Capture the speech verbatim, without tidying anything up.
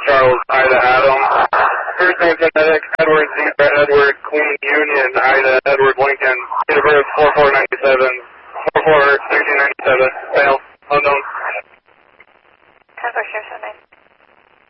Charles, Ida, Adam. First name phonetic, Edward, Zebra, Edward, Queen, Union, Ida, Edward, Lincoln. Date of birth, four four ninety-seven, four four nineteen